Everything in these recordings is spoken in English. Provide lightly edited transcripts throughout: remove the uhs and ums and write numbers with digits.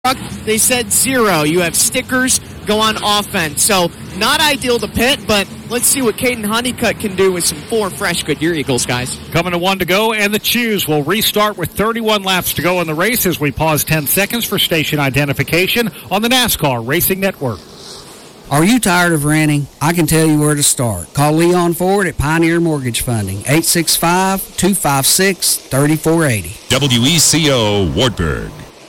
They said 0. You have stickers, go on offense. So not ideal to pit, but let's see what Caden Honeycutt can do with some 4 fresh Goodyear Eagles, guys. Coming to 1 to go, and the Chews will restart with 31 laps to go in the race as we pause 10 seconds for station identification on the NASCAR Racing Network. Are you tired of renting? I can tell you where to start. Call Leon Ford at Pioneer Mortgage Funding, 865-256-3480. WECO Wartburg.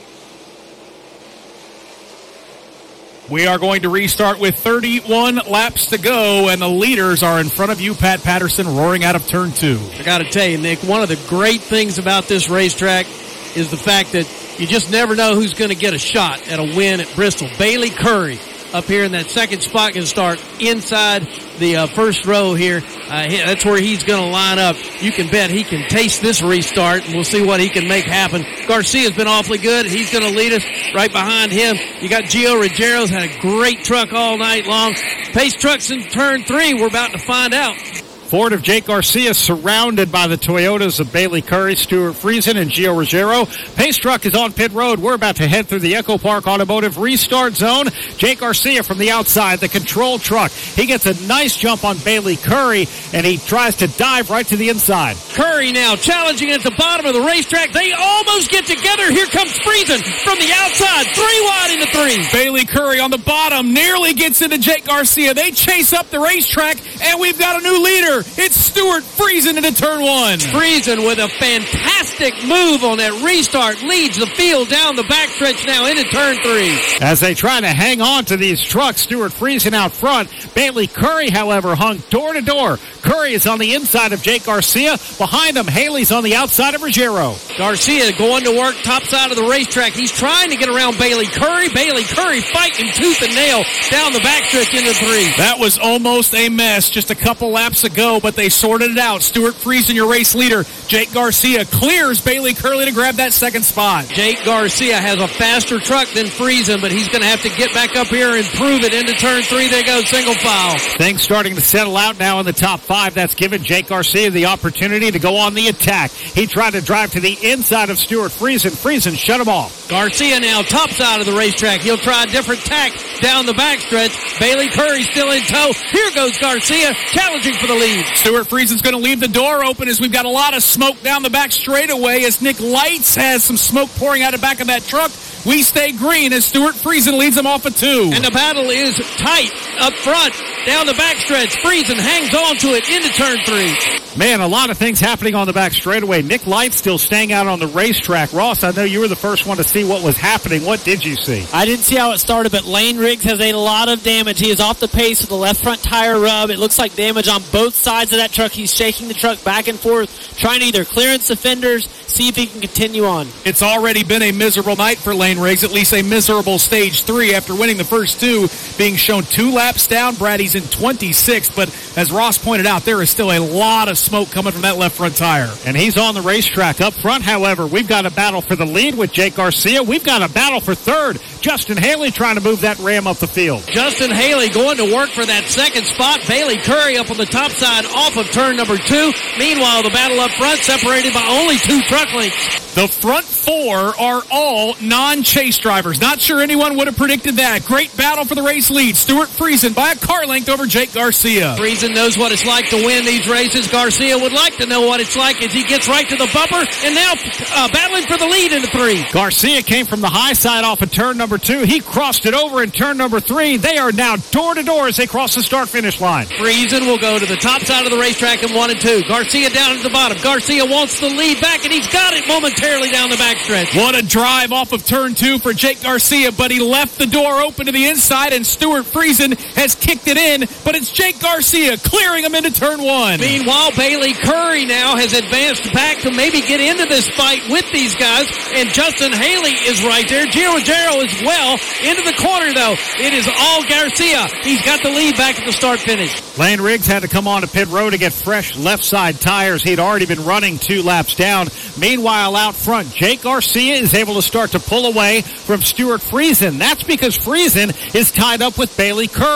We are going to restart with 31 laps to go, and the leaders are in front of you, Pat Patterson, roaring out of turn 2. I got to tell you, Nick, one of the great things about this racetrack is the fact that you just never know who's going to get a shot at a win at Bristol. Bailey Curry up here in that second spot can start inside the first row here. That's where he's going to line up. You can bet he can taste this restart, and we'll see what he can make happen. Garcia's been awfully good. He's going to lead us. Right behind him, you got Gio Ruggiero's had a great truck all night long. Pace trucks in turn 3. We're about to find out. Ford of Jake Garcia surrounded by the Toyotas of Bailey Curry, Stuart Friesen, and Gio Ruggiero. Pace truck is on pit road. We're about to head through the Echo Park Automotive restart zone. Jake Garcia from the outside, the control truck. He gets a nice jump on Bailey Curry, and he tries to dive right to the inside. Curry now challenging at the bottom of the racetrack. They almost get together. Here comes Friesen from the outside. 3 wide into 3. Bailey Curry on the bottom nearly gets into Jake Garcia. They chase up the racetrack, and we've got a new leader. It's Stuart Friesen into turn 1. Friesen with a fantastic move on that restart leads the field down the backstretch now into turn 3. As they try to hang on to these trucks, Stuart Friesen out front. Bailey Curry, however, hung door to door. Curry is on the inside of Jake Garcia. Behind him, Haley's on the outside of Ruggiero. Garcia going to work top side of the racetrack. He's trying to get around Bailey Curry. Bailey Curry fighting tooth and nail down the backstretch into 3. That was almost a mess just a couple laps ago, but they sorted it out. Stuart Friesen, your race leader. Jake Garcia clears Bailey Curry to grab that second spot. Jake Garcia has a faster truck than Friesen, but he's going to have to get back up here and prove it into turn 3. They go single file. Things starting to settle out now in the top 5. That's given Jake Garcia the opportunity to go on the attack. He tried to drive to the inside of Stuart Friesen. Friesen shut him off. Garcia now top side of the racetrack. He'll try a different tack down the backstretch. Bailey Curry still in tow. Here goes Garcia challenging for the lead. Stuart Friesen's going to leave the door open as we've got a lot of smoke down the back straightaway as Nick Lights has some smoke pouring out of the back of that truck. We stay green as Stuart Friesen leads them off a 2. And the battle is tight up front down the backstretch. Friesen hangs on to it into turn 3. Man, a lot of things happening on the back straightaway. Nick Light still staying out on the racetrack. Ross, I know you were the first one to see what was happening. What did you see? I didn't see how it started, but Lane Riggs has a lot of damage. He is off the pace with the left front tire rub. It looks like damage on both sides of that truck. He's shaking the truck back and forth, trying to either clearance the fenders, see if he can continue on. It's already been a miserable night for Lane Riggs, at least a miserable stage 3 after winning the first 2, being shown 2 laps down. Brady's in 26th, but as Ross pointed out, there is still a lot of smoke coming from that left front tire. And he's on the racetrack. Up front, however, we've got a battle for the lead with Jake Garcia. We've got a battle for third. Justin Haley trying to move that Ram up the field. Justin Haley going to work for that second spot. Bailey Curry up on the top side off of turn number 2. Meanwhile, the battle up front separated by only 2 truck lengths. The front 4 are all non-chase drivers. Not sure anyone would have predicted that. Great battle for the race lead. Stuart Friesen by a car length over Jake Garcia. Friesen knows what it's like to win these races. Garcia would like to know what it's like as he gets right to the bumper and now battling for the lead into 3. Garcia came from the high side off of turn number 2. He crossed it over in turn number 3. They are now door to door as they cross the start-finish line. Friesen will go to the top side of the racetrack in 1 and 2. Garcia down at the bottom. Garcia wants the lead back, and he's got it momentarily down the backstretch. What a drive off of turn 2 for Jake Garcia, but he left the door open to the inside, and Stuart Friesen has kicked it in, but it's Jake Garcia clearing him into turn 1. Meanwhile, Bailey Curry now has advanced back to maybe get into this fight with these guys, and Justin Haley is right there. Gio Ruggiero as well into the corner, though. It is all Garcia. He's got the lead back at the start-finish. Lane Riggs had to come on to pit road to get fresh left side tires. He'd already been running 2 laps down. Meanwhile, out front, Jake Garcia is able to start to pull away from Stuart Friesen. That's because Friesen is tied up with Bailey Curry.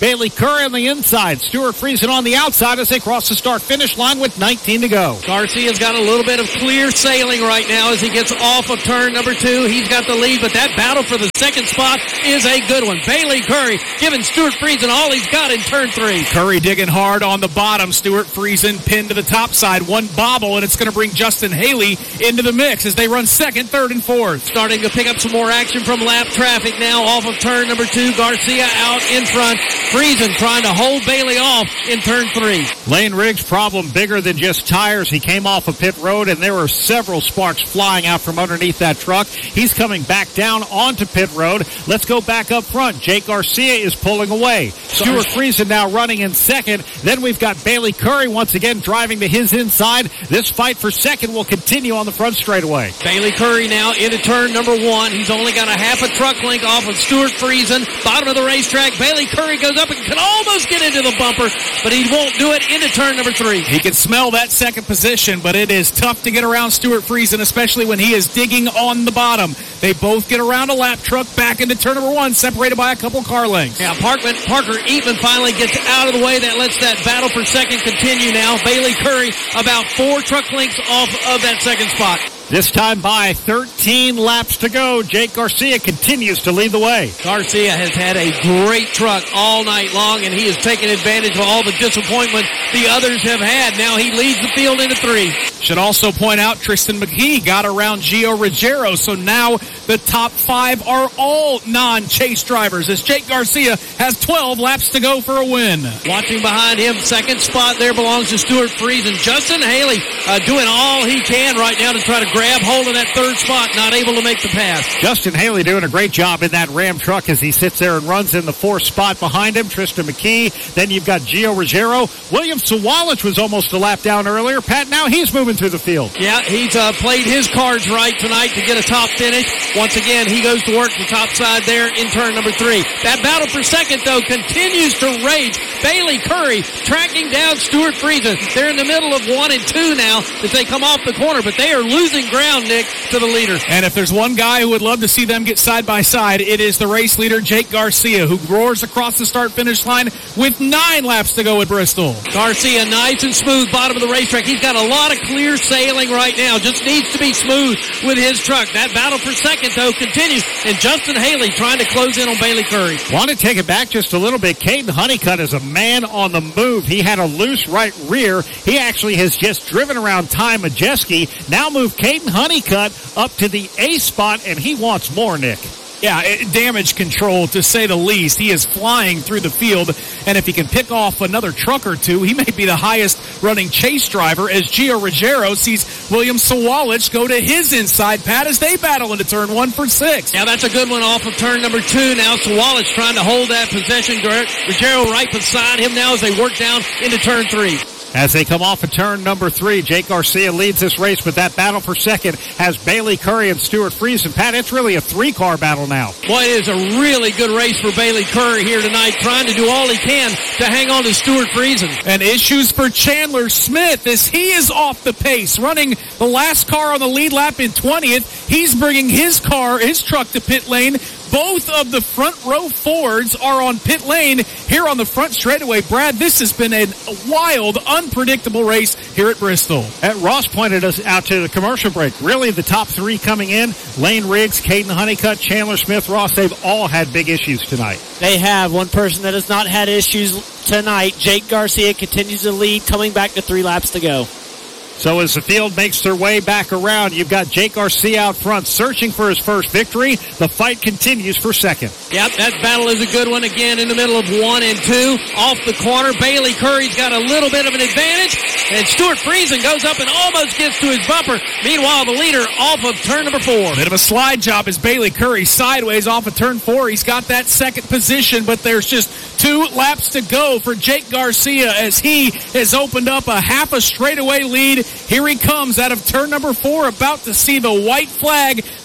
Bailey Curry on the inside. Stuart Friesen on the outside as they cross the start-finish line with 19 to go. Garcia's got a little bit of clear sailing right now as he gets off of turn number 2. He's got the lead, but that battle for the second spot is a good one. Bailey Curry giving Stuart Friesen all he's got in turn 3. Curry digging hard on the bottom. Stuart Friesen pinned to the top side. One bobble, and it's going to bring Justin Haley into the mix as they run second, third, and fourth. Starting to pick up some more action from lap traffic now off of turn number 2. Garcia out in front. Friesen trying to hold Bailey off in turn 3. Lane Riggs' problem bigger than just tires. He came off of pit road, and there were several sparks flying out from underneath that truck. He's coming back down onto pit road. Let's go back up front. Jake Garcia is pulling away. Stuart Friesen now running in second. Then we've got Bailey Curry once again driving to his inside. This fight for second will continue on the front straightaway. Bailey Curry now into turn number 1. He's only got a half a truck length off of Stuart Friesen. Bottom of the racetrack. Bailey Curry goes up and can almost get into the bumper, but he won't do it into turn number 3. He can smell that second position, but it is tough to get around Stuart Friesen, especially when he is digging on the bottom. They both get around a lap truck back into turn number 1, separated by a couple car lengths. Yeah, Parker Eatman finally gets out of the way. That lets that battle for second continue now. Bailey Curry about 4 truck lengths off of that second spot. This time by 13 laps to go. Jake Garcia continues to lead the way. Garcia has had a great truck all night long, and he has taken advantage of all the disappointment the others have had. Now he leads the field into 3. Should also point out Tristan McKee got around Gio Ruggiero, so now the top 5 are all non-chase drivers as Jake Garcia has 12 laps to go for a win. Watching behind him, second spot there belongs to Stuart Friesen. Justin Haley doing all he can right now to try to grab hold of that third spot, not able to make the pass. Justin Haley doing a great job in that Ram truck as he sits there and runs in the 4th spot behind him. Tristan McKee. Then you've got Gio Ruggiero. William Sawalich was almost a lap down earlier. Pat, now he's moving through the field. Yeah, he's played his cards right tonight to get a top finish. Once again, he goes to work the top side there in turn number 3. That battle for second, though, continues to rage. Bailey Curry tracking down Stuart Friesen. They're in the middle of 1 and 2 now as they come off the corner, but they are losing ground, Nick, to the leader. And if there's one guy who would love to see them get side by side, it is the race leader, Jake Garcia, who roars across the start-finish line with 9 laps to go at Bristol. Garcia, nice and smooth, bottom of the racetrack. He's got a lot of clear sailing right now. Just needs to be smooth with his truck. That battle for second, though, continues. And Justin Haley trying to close in on Bailey Curry. Want to take it back just a little bit. Caden Honeycutt is a man on the move. He had a loose right rear. He actually has just driven around Ty Majeski. Now move Caden Honeycutt up to the A spot, and he wants more, Nick. Yeah, damage control, to say the least. He is flying through the field, and if he can pick off another truck or two, he may be the highest-running chase driver as Gio Ruggiero sees William Sawalich go to his inside, Pat, as they battle into turn 1 for 6. Yeah, that's a good one off of turn number 2. Now Sawalich trying to hold that possession. Ruggiero right beside him now as they work down into turn 3. As they come off of turn number 3, Jake Garcia leads this race, but that battle for second has Bailey Curry and Stuart Friesen. Pat, it's really a 3-car battle now. Boy, it is a really good race for Bailey Curry here tonight, trying to do all he can to hang on to Stuart Friesen. And issues for Chandler Smith as he is off the pace, running the last car on the lead lap in 20th. He's bringing his truck to pit lane. Both of the front row Fords are on pit lane here on the front straightaway. Brad, this has been a wild, unpredictable race here at Bristol. Ross pointed us out to the commercial break. Really, the top 3 coming in, Lane Riggs, Caden Honeycutt, Chandler Smith, Ross, they've all had big issues tonight. They have. One person that has not had issues tonight, Jake Garcia, continues to lead, coming back to 3 laps to go. So as the field makes their way back around, you've got Jake Garcia out front searching for his first victory. The fight continues for second. Yep, that battle is a good one again in the middle of 1 and 2. Off the corner, Bailey Curry's got a little bit of an advantage, and Stuart Friesen goes up and almost gets to his bumper. Meanwhile, the leader off of turn number 4. Bit of a slide job as Bailey Curry sideways off of turn 4. He's got that second position, but there's just 2 laps to go for Jake Garcia as he has opened up a half a straightaway lead. Here he comes out of turn number 4, about to see the white flag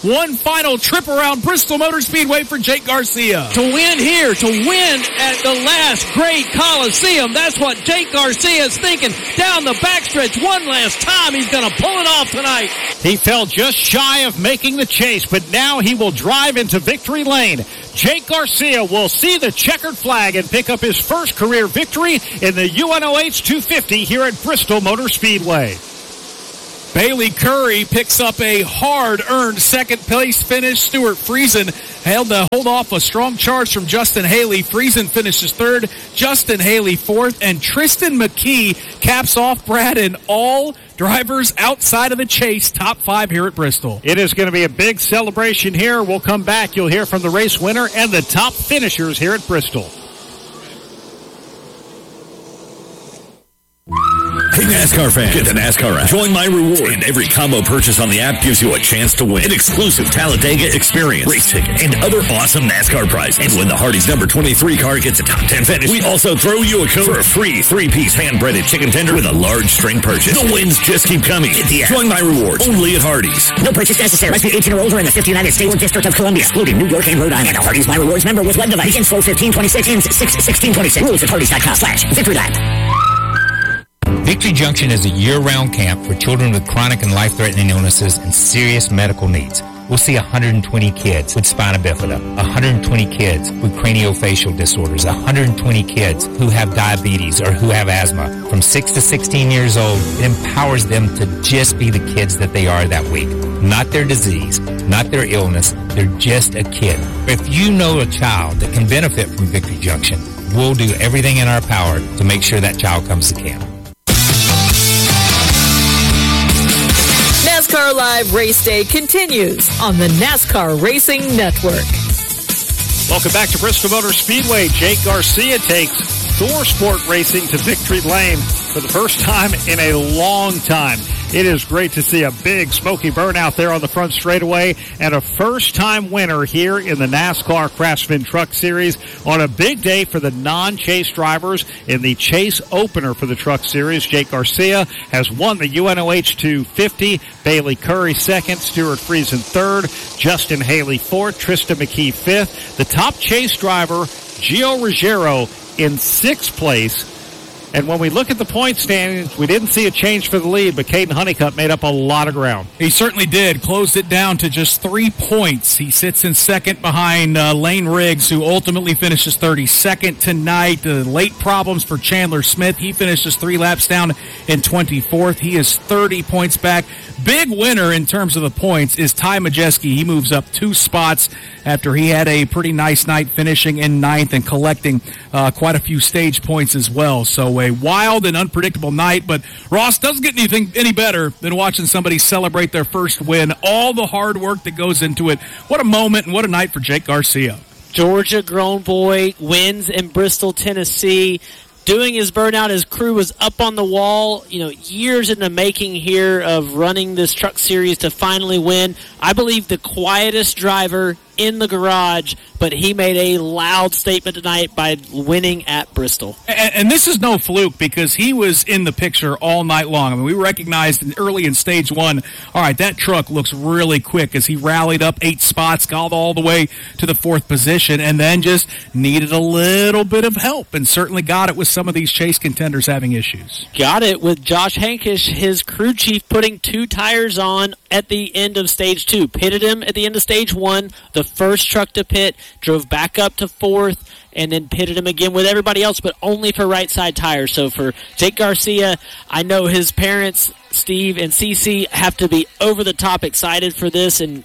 One final trip around Bristol Motor Speedway for Jake Garcia. To win here, to win at the last great Coliseum. That's what Jake Garcia is thinking. Down the backstretch one last time. He's going to pull it off tonight. He fell just shy of making the chase, but now he will drive into victory lane. Jake Garcia will see the checkered flag and pick up his first career victory in the UNOH 250 here at Bristol Motor Speedway. Bailey Curry picks up a hard-earned second-place finish. Stuart Friesen held to hold off a strong charge from Justin Haley. Friesen finishes third, Justin Haley fourth, and Tristan McKee caps off, Brad, and all drivers outside of the chase, top 5 here at Bristol. It is going to be a big celebration here. We'll come back. You'll hear from the race winner and the top finishers here at Bristol. Hey NASCAR fan, get the NASCAR app. Join My Reward, and every combo purchase on the app gives you a chance to win an exclusive Talladega experience, race ticket, and other awesome NASCAR prizes. And when the Hardee's number 23 car gets a top 10 finish, we also throw you a code for a free 3-piece hand-breaded chicken tender with a large string purchase. The wins just keep coming. Hit the app. Join My Rewards, only at Hardee's. No purchase necessary. Must be 18 or older in the 50 United States or District of Columbia, excluding New York and Rhode Island. A Hardee's My Rewards member with web device. Begins 4/15/26, ends 6/16/26. Rules at Hardee's.com/Victory Lap. Victory Junction is a year-round camp for children with chronic and life-threatening illnesses and serious medical needs. We'll see 120 kids with spina bifida, 120 kids with craniofacial disorders, 120 kids who have diabetes or who have asthma. From 6 to 16 years old, it empowers them to just be the kids that they are that week. Not their disease, not their illness, they're just a kid. If you know a child that can benefit from Victory Junction, we'll do everything in our power to make sure that child comes to camp. NASCAR Live Race Day continues on the NASCAR Racing Network. Welcome back to Bristol Motor Speedway. Jake Garcia takes Thor Sport Racing to victory lane for the first time in a long time. It is great to see a big smoky burnout there on the front straightaway and a first-time winner here in the NASCAR Craftsman Truck Series on a big day for the non-chase drivers in the chase opener for the Truck Series. Jake Garcia has won the UNOH 250, Bailey Curry second, Stuart Friesen third, Justin Haley fourth, Tristan McKee fifth. The top chase driver, Gio Ruggiero, in sixth place. And when we look at the point standings, we didn't see a change for the lead, but Caden Honeycutt made up a lot of ground. He certainly did. Closed it down to just 3 points. He sits in second behind Lane Riggs, who ultimately finishes 32nd tonight. Late problems for Chandler Smith. He finishes 3 laps down in 24th. He is 30 points back. Big winner in terms of the points is Ty Majeski. He moves up 2 spots after he had a pretty nice night finishing in 9th and collecting quite a few stage points as well. So a wild and unpredictable night, but Ross, doesn't get anything any better than watching somebody celebrate their first win. All the hard work that goes into it. What a moment and what a night for Jake Garcia. Georgia grown boy wins in Bristol, Tennessee. Doing his burnout, his crew was up on the wall, years in the making here of running this truck series to finally win. I believe the quietest driver in the garage, but he made a loud statement tonight by winning at Bristol. And this is no fluke because he was in the picture all night long. I mean, we recognized early in stage 1, all right, that truck looks really quick as he rallied up 8 spots, got all the way to the 4th position, and then just needed a little bit of help, and certainly got it with some of these chase contenders having issues. Got it with Josh Hankish, his crew chief, putting 2 tires on at the end of stage 2. Pitted him at the end of stage 1, the first truck to pit, drove back up to 4th, and then pitted him again with everybody else, but only for right side tires. So for Jake Garcia, I know his parents, Steve and Cece, have to be over the top excited for this, and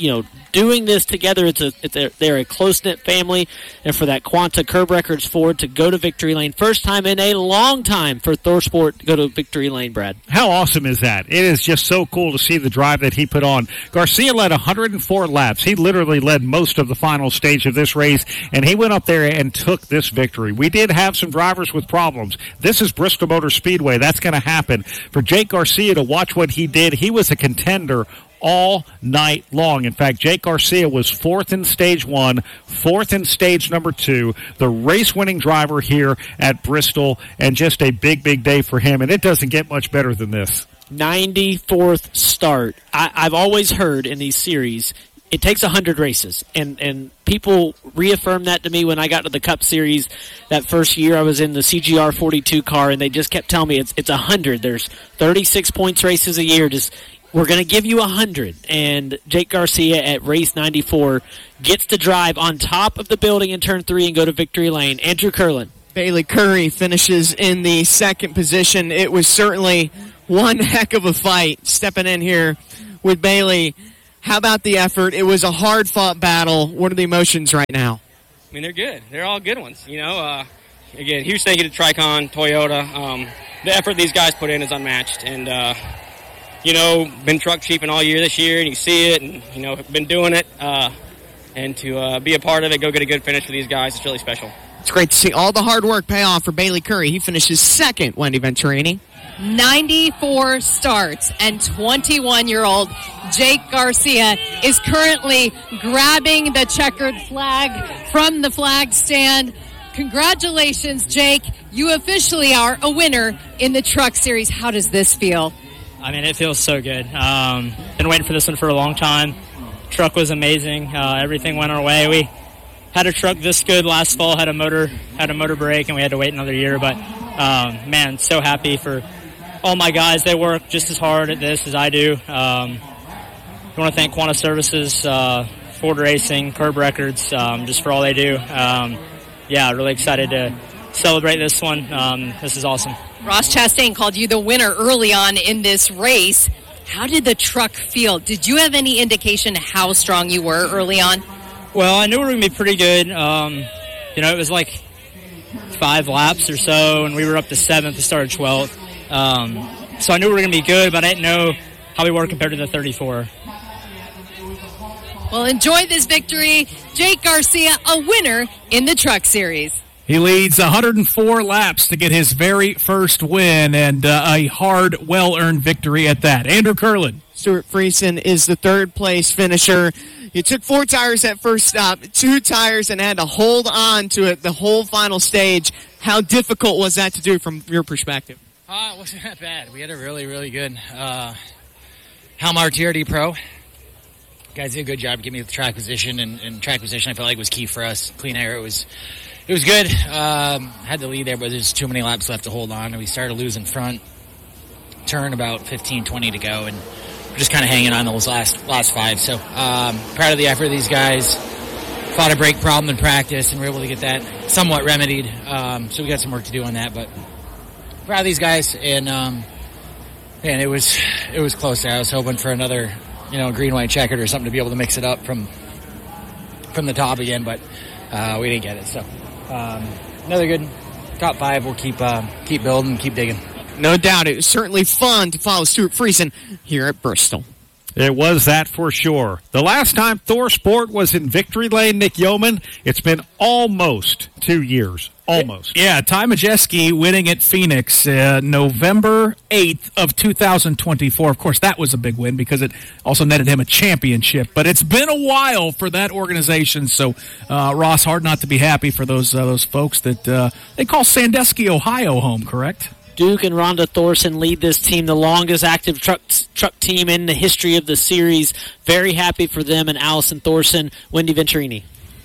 doing this together, they're a close-knit family, and for that Quanta Curb Records Ford to go to victory lane. First time in a long time for Thor Sport to go to victory lane, Brad. How awesome is that? It is just so cool to see the drive that he put on. Garcia led 104 laps. He literally led most of the final stage of this race, and he went up there and took this victory. We did have some drivers with problems. This is Bristol Motor Speedway. That's going to happen. For Jake Garcia to watch what he did, he was a contender all night long. In fact, Jake Garcia was 4th in stage 1, 4th in stage number 2, the race-winning driver here at Bristol, and just a big, big day for him, and it doesn't get much better than this. 94th start. I've always heard in these series, it takes 100 races, and people reaffirmed that to me when I got to the Cup Series that first year I was in the CGR 42 car, and they just kept telling me it's 100. There's 36 points races a year. We're going to give you 100. And Jake Garcia at race 94 gets to drive on top of the building in turn 3 and go to victory lane. Andrew Curlin. Bailey Curry finishes in the second position. It was certainly one heck of a fight stepping in here with Bailey. How about the effort? It was a hard-fought battle. What are the emotions right now? I mean, they're good. They're all good ones. Again, huge thank you to Tricon, Toyota. The effort these guys put in is unmatched. And, been truck chiefing all year this year, and you see it, and, been doing it. And to be a part of it, go get a good finish for these guys, it's really special. It's great to see all the hard work pay off for Bailey Curry. He finishes second, Wendy Venturini. 94 starts, and 21-year-old Jake Garcia is currently grabbing the checkered flag from the flag stand. Congratulations, Jake. You officially are a winner in the Truck Series. How does this feel? I mean, it feels so good. Been waiting for this one for a long time. Truck was amazing. Everything went our way. We had a truck this good last fall, had a motor break, and we had to wait another year. But, man, so happy for all my guys. They work just as hard at this as I do. I want to thank Quanta Services, Ford Racing, Curb Records, just for all they do. Really excited to celebrate this one. This is awesome. Ross Chastain called you the winner early on in this race. How did the truck feel? Did you have any indication how strong you were early on? Well, I knew we were going to be pretty good. It was like 5 laps or so, and we were up to 7th to start 12th. So I knew we were going to be good, but I didn't know how we were compared to the 34. Well, enjoy this victory. Jake Garcia, a winner in the Truck Series. He leads 104 laps to get his very first win, and a hard, well-earned victory at that. Andrew Curlin. Stuart Friesen is the third-place finisher. You took 4 tires at first stop, 2 tires, and had to hold on to it the whole final stage. How difficult was that to do from your perspective? It wasn't that bad. We had a really, really good Halmar TRD Pro. Guys did a good job getting me the track position, and track position I felt like was key for us. Clean air, it was good. Had the lead there, but there's too many laps left to hold on, and we started losing front. Turn about 15, 20 to go, and we're just kind of hanging on those last 5. So proud of the effort of these guys. Fought a brake problem in practice, and we're able to get that somewhat remedied. So we got some work to do on that, but proud of these guys, and it was close there. I was hoping for another, green, white, checkered or something to be able to mix it up from the top again, but we didn't get it. So another good top 5. We'll keep building, keep digging. No doubt. It was certainly fun to follow Stuart Friesen here at Bristol. It was that for sure. The last time Thor Sport was in victory lane, Nick Yeoman, it's been almost 2 years. Almost. Yeah, Ty Majeski winning at Phoenix November 8th of 2024. Of course, that was a big win because it also netted him a championship. But it's been a while for that organization, so Ross, hard not to be happy for those folks that they call Sandusky, Ohio home, correct? Duke and Rhonda Thorson lead this team, the longest active truck team in the history of the series. Very happy for them and Allison Thorson. Wendy Venturini.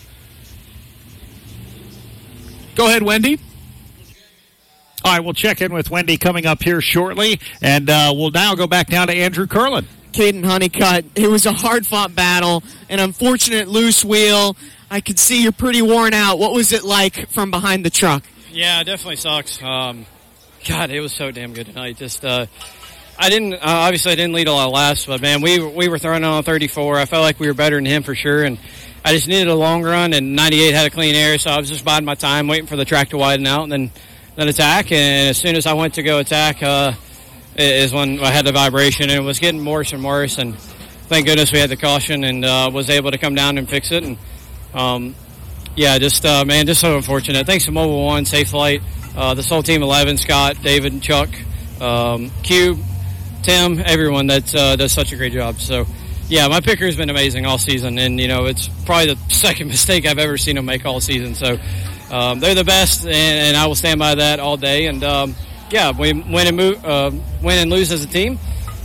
Go ahead, Wendy. All right, we'll check in with Wendy coming up here shortly, and we'll now go back down to Andrew Curlin. Caden Honeycutt, it was a hard-fought battle, an unfortunate loose wheel. I could see you're pretty worn out. What was it like from behind the truck? Yeah, it definitely sucks. God, it was so damn good tonight. Just, I didn't lead a lot of laps, but man, we were throwing on 34. I felt like we were better than him for sure, and I just needed a long run, and 98 had a clean air, so I was just biding my time, waiting for the track to widen out, and then attack. And as soon as I went to go attack, is when I had the vibration, and it was getting worse and worse. And thank goodness we had the caution and was able to come down and fix it. And just so unfortunate. Thanks to Mobile One, Safe Flight, this whole team 11, Scott, David, and Chuck, Cube, Tim, everyone that does such a great job. So. Yeah, my picker has been amazing all season, and, it's probably the second mistake I've ever seen them make all season. So they're the best, and I will stand by that all day. And, we win and lose as a team,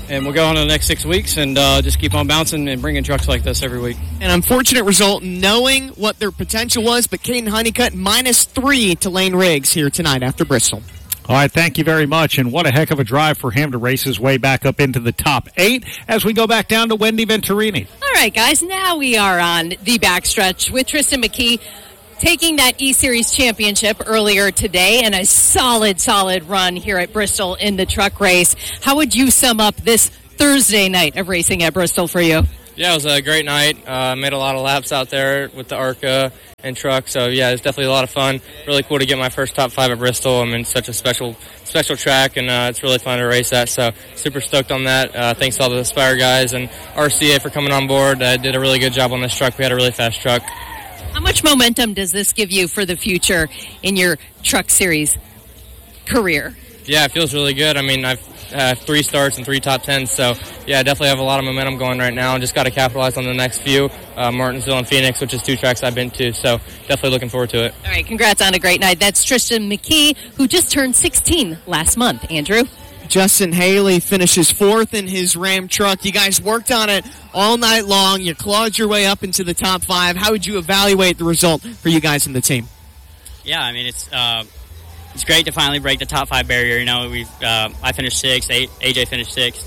and we'll go on to the next 6 weeks and just keep on bouncing and bringing trucks like this every week. An unfortunate result knowing what their potential was, but Caden Honeycutt -3 to Lane Riggs here tonight after Bristol. All right, thank you very much, and what a heck of a drive for him to race his way back up into the top 8 as we go back down to Wendy Venturini. All right, guys, now we are on the backstretch with Tristan McKee taking that E-Series championship earlier today and a solid run here at Bristol in the truck race. How would you sum up this Thursday night of racing at Bristol for you? Yeah, it was a great night. Made a lot of laps out there with the ARCA and truck. So, yeah, it's definitely a lot of fun. Really cool to get my first top 5 at Bristol. I'm in such a special track, and it's really fun to race at. So, super stoked on that. Thanks to all the Aspire guys and RCA for coming on board. Did a really good job on this truck. We had a really fast truck. How much momentum does this give you for the future in your truck series career? Yeah, it feels really good. I mean, I've 3 starts and 3 top 10s, so yeah, I definitely have a lot of momentum going right now. Just got to capitalize on the next few, Martinsville and Phoenix, which is 2 tracks I've been to, so definitely looking forward to it. All right, congrats on a great night. That's Tristan McKee, who just turned 16 last month. Andrew? Justin Haley finishes 4th in his Ram truck. You guys worked on it all night long. You clawed your way up into the top 5. How would you evaluate the result for you guys in the team? Yeah, I mean, it's great to finally break the top 5 barrier. You know, I finished 6th, AJ finished 6th.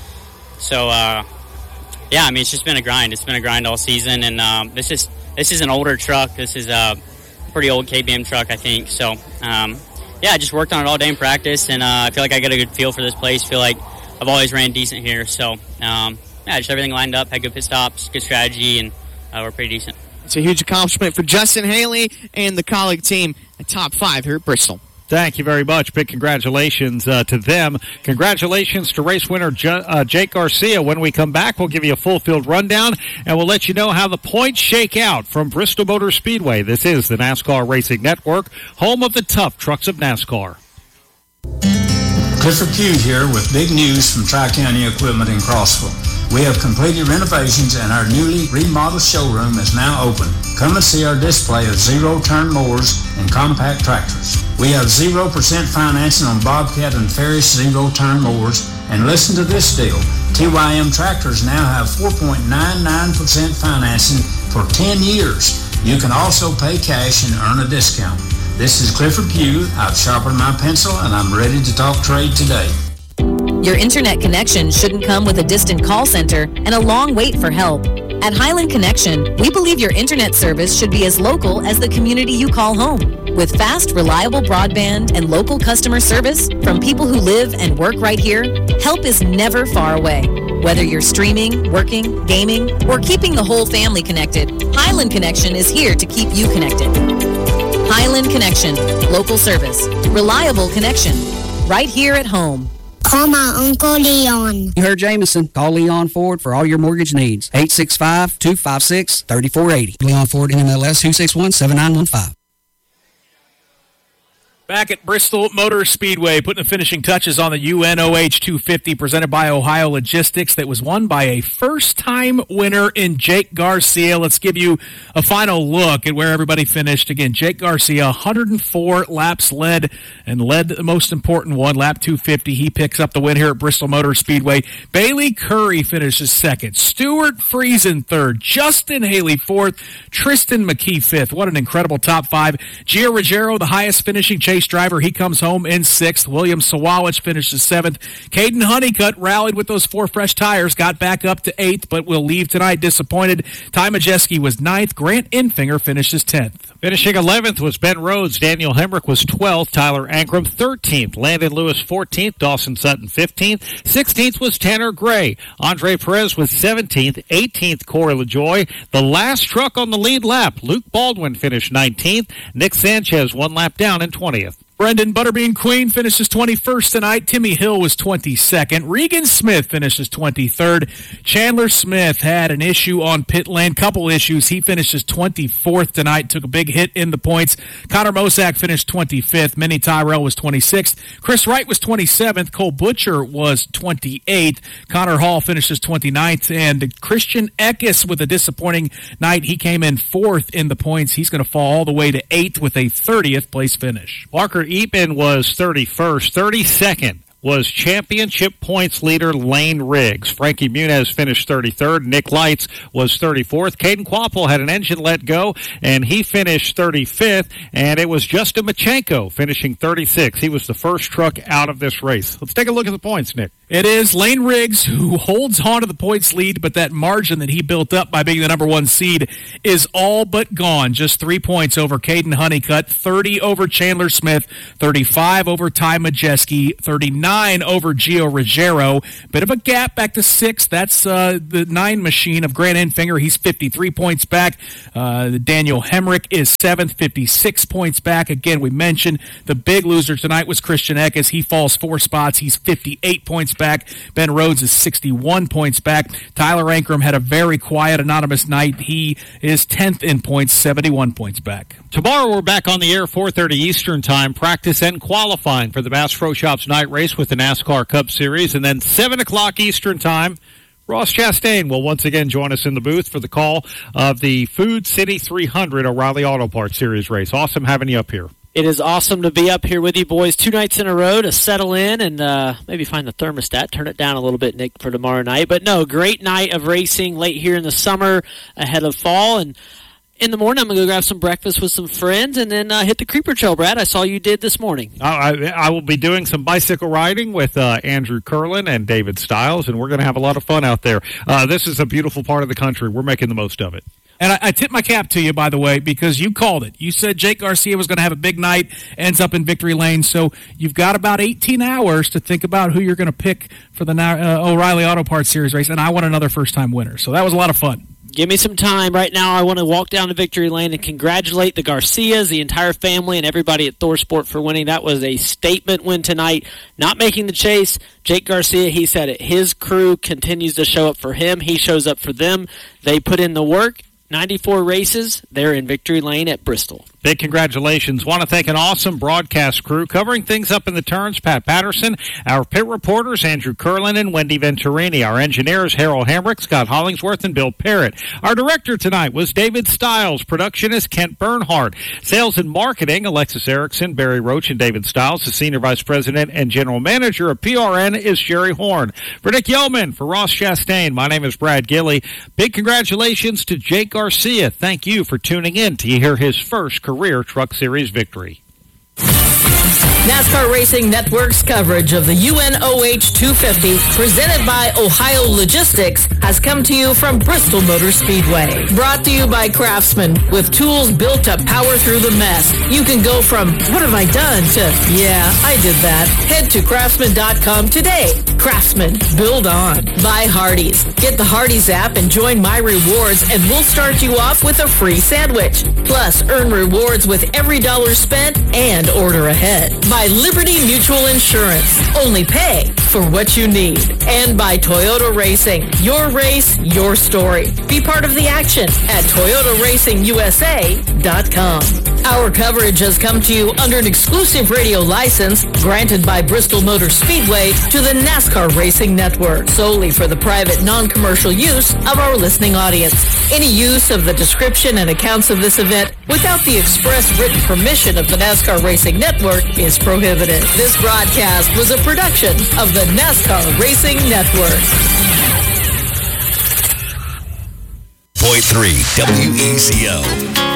So, yeah, I mean, it's just been a grind. It's been a grind all season, and this is an older truck. This is a pretty old KBM truck, I think. So, yeah, I just worked on it all day in practice, and I feel like I got a good feel for this place. I feel like I've always ran decent here. So, yeah, just everything lined up, had good pit stops, good strategy, and we're pretty decent. It's a huge accomplishment for Justin Haley and the colleague team at top 5 here at Bristol. Thank you very much. Big congratulations to them. Congratulations to race winner Jake Garcia. When we come back, we'll give you a full field rundown, and we'll let you know how the points shake out from Bristol Motor Speedway. This is the NASCAR Racing Network, home of the tough trucks of NASCAR. Clifford Pugh here with big news from Tri-County Equipment in Crossville. We have completed renovations and our newly remodeled showroom is now open. Come and see our display of zero-turn mowers and compact tractors. We have 0% financing on Bobcat and Ferris zero-turn mowers. And listen to this deal. TYM tractors now have 4.99% financing for 10 years. You can also pay cash and earn a discount. This is Clifford Pugh. I've sharpened my pencil and I'm ready to talk trade today. Your internet connection shouldn't come with a distant call center and a long wait for help. At Highland Connection, we believe your internet service should be as local as the community you call home. With fast, reliable broadband and local customer service from people who live and work right here, help is never far away. Whether you're streaming, working, gaming, or keeping the whole family connected, Highland Connection is here to keep you connected. Highland Connection, local service, reliable connection, right here at home. Call my Uncle Leon. You heard Jameson. Call Leon Ford for all your mortgage needs. 865-256-3480. Leon Ford, NMLS 261-7915. Back at Bristol Motor Speedway, putting the finishing touches on the UNOH 250 presented by Ohio Logistics that was won by a first-time winner in Jake Garcia. Let's give you a final look at where everybody finished. Again, Jake Garcia, 104 laps led the most important one, lap 250. He picks up the win here at Bristol Motor Speedway. Bailey Curry finishes second. Stuart Friesen third. Justin Haley fourth. Tristan McKee fifth. What an incredible top 5. Gio Ruggiero, the highest finishing chase driver, he comes home in 6th. William Sawalich finishes 7th. Caden Honeycutt rallied with those 4 fresh tires, got back up to 8th, but will leave tonight disappointed. Ty Majeski was 9th. Grant Infinger finishes 10th. Finishing 11th was Ben Rhodes. Daniel Hemrick was 12th. Tyler Ankrum 13th. Landon Lewis 14th. Dawson Sutton 15th. 16th was Tanner Gray. Andre Perez was 17th. 18th, Corey LaJoy. The last truck on the lead lap, Luke Baldwin, finished 19th. Nick Sanchez 1 lap down in 20th. Brendan Butterbean Queen finishes 21st tonight. Timmy Hill was 22nd. Regan Smith finishes 23rd. Chandler Smith had an issue on pit lane, couple issues. He finishes 24th tonight, took a big hit in the points. Connor Mosak finished 25th. Minnie Tyrell was 26th. Chris Wright was 27th. Cole Butcher was 28th. Connor Hall finishes 29th. And Christian Eckes with a disappointing night. He came in 4th in the points. He's going to fall all the way to 8th with a 30th place finish. Parker Eatman was 31st. 32nd was championship points leader Lane Riggs. Frankie Muniz finished 33rd. Nick Lights was 34th. Caden Quapple had an engine let go, and he finished 35th. And it was Justin Machenko finishing 36th. He was the first truck out of this race. Let's take a look at the points, Nick. It is Lane Riggs who holds on to the points lead, but that margin that he built up by being the number one seed is all but gone. Just 3 points over Caden Honeycutt, 30 over Chandler Smith, 35 over Ty Majeski, 39 over Gio Ruggiero. Bit of a gap back to 6th. That's the 9 machine of Grant Enfinger. He's 53 points back. Daniel Hemrick is 7th, 56 points back. Again, we mentioned the big loser tonight was Christian Eckes. He falls 4 spots. He's 58 points back. Ben Rhodes is 61 points back. Tyler Ankrum had a very quiet, anonymous night. He is 10th in points, 71 points back. Tomorrow we're back on the air, 4:30 Eastern Time, practice and qualifying for the Bass Pro Shops night race with the NASCAR Cup Series. And then 7 o'clock Eastern Time, Ross Chastain will once again join us in the booth for the call of the Food City 300 O'Reilly Auto Parts Series race. Awesome having you up here. It is awesome to be up here with you boys 2 nights in a row to settle in and maybe find the thermostat, turn it down a little bit, Nick, for tomorrow night. But no, great night of racing late here in the summer ahead of fall. And in the morning, I'm going to go grab some breakfast with some friends and then hit the Creeper Trail, Brad. I saw you did this morning. I will be doing some bicycle riding with Andrew Curlin and David Stiles, and we're going to have a lot of fun out there. This is a beautiful part of the country. We're making the most of it. And I tip my cap to you, by the way, because you called it. You said Jake Garcia was going to have a big night, ends up in victory lane. So you've got about 18 hours to think about who you're going to pick for the O'Reilly Auto Parts Series race. And I want another first-time winner. So that was a lot of fun. Give me some time. Right now, I want to walk down to victory lane and congratulate the Garcias, the entire family, and everybody at ThorSport for winning. That was a statement win tonight. Not making the chase. Jake Garcia, he said it. His crew continues to show up for him. He shows up for them. They put in the work. 94 races. They're in victory lane at Bristol. Big congratulations. Want to thank an awesome broadcast crew covering things up in the turns. Pat Patterson, our pit reporters, Andrew Curlin and Wendy Venturini. Our engineers, Harold Hamrick, Scott Hollingsworth, and Bill Parrott. Our director tonight was David Stiles. Production is Kent Bernhardt. Sales and marketing, Alexis Erickson, Barry Roach, and David Stiles. The senior vice president and general manager of PRN is Jerry Horn. For Nick Yeoman, for Ross Chastain, my name is Brad Gilley. Big congratulations to Jake Garcia. Thank you for tuning in to hear his first career Truck Series victory. NASCAR Racing Network's coverage of the UNOH 250, presented by Ohio Logistics, has come to you from Bristol Motor Speedway. Brought to you by Craftsman, with tools built to power through the mess. You can go from, what have I done, to, yeah, I did that. Head to Craftsman.com today. Craftsman, build on. Buy Hardee's. Get the Hardee's app and join My Rewards, and we'll start you off with a free sandwich. Plus, earn rewards with every dollar spent and order ahead. By Liberty Mutual Insurance. Only pay for what you need. And by Toyota Racing. Your race, your story. Be part of the action at ToyotaRacingUSA.com. Our coverage has come to you under an exclusive radio license granted by Bristol Motor Speedway to the NASCAR Racing Network, solely for the private, non-commercial use of our listening audience. Any use of the description and accounts of this event without the express written permission of the NASCAR Racing Network is prohibited. This broadcast was a production of the NASCAR Racing Network. .3 WECO.